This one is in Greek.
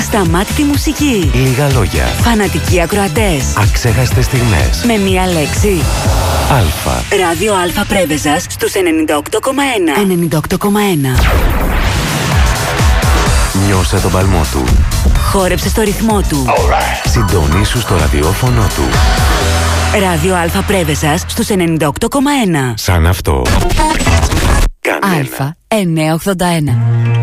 Ασταμάτητη μουσική. Λίγα λόγια. Φανατικοί ακροατές. Αξέχαστες στιγμές. Με μία λέξη. Αλφα. Ράδιο Αλφα Πρέβεζας στους 98,1. 98,1. Νιώσε τον παλμό του. Χόρεψε στο ρυθμό του. Συντονίσου στο ραδιόφωνο του. Ράδιο Αλφα Πρέβεζας στους 98,1. Σαν αυτό. Κανένα. Αλφα 981.